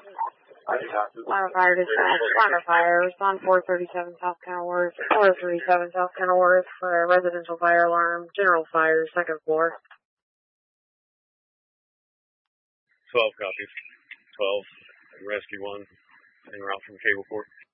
Line of fire dispatch. Line of fire. Respond 437 South Kenilworth. 437 South Kenilworth for a residential fire alarm. General fire, second floor. 12 copies. 12. Rescue 1 en route from Cable Court.